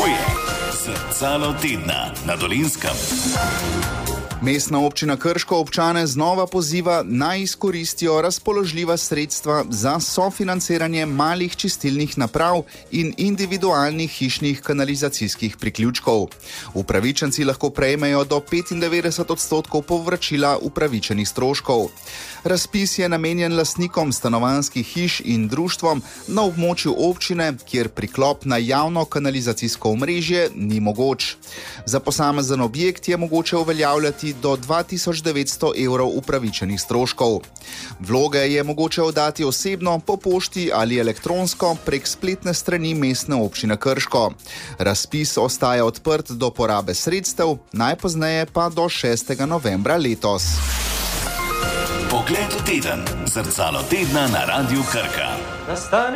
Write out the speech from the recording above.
To je Zrcalo tedna na Dolenjskem. Mestna občina Krško občane znova poziva, naj izkoristijo razpoložljiva sredstva za sofinanciranje malih čistilnih naprav in individualnih hišnih kanalizacijskih priključkov. Upravičenci lahko prejmejo do 95% povračila upravičenih stroškov. Razpis je namenjen lastnikom stanovanjskih hiš in društvom na območju občine, kjer priklop na javno kanalizacijsko omrežje ni mogoč. Za posamezen objekt je mogoče uveljavljati do 2900 evrov upravičenih stroškov. Vloge je mogoče oddati osebno, po pošti ali elektronsko prek spletne strani Mestne občine Krško. Razpis ostaja odprt do porabe sredstev, najpozneje pa do 6. novembra letos. Pogled v teden. Zrcalo tedna na Radiu Krka.